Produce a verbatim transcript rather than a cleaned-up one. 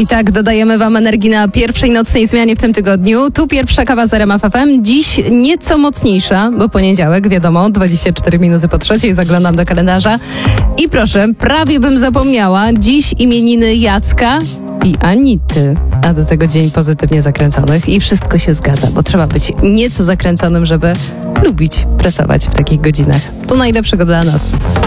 I tak dodajemy wam energii na pierwszej nocnej zmianie w tym tygodniu. Tu pierwsza kawa z R M F F M. Dziś nieco mocniejsza, bo poniedziałek, wiadomo, dwadzieścia cztery minuty po trzeciej. Zaglądam do kalendarza. I proszę, prawie bym zapomniała. Dziś imieniny Jacka i Anity, a do tego dzień pozytywnie zakręconych. I wszystko się zgadza, bo trzeba być nieco zakręconym, żeby lubić pracować w takich godzinach. To najlepszego dla nas.